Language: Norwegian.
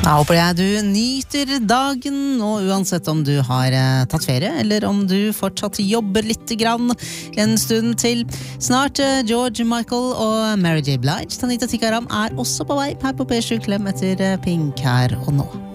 Da håper jeg du nyter dagen, og uansett om du har tatt ferie, eller om du fortsatt jobber litt grann en stund til. Snart George Michael og Mary J. Blige. Tanita Tikaram også på vei her på P7 Klem etter Pink her og nå.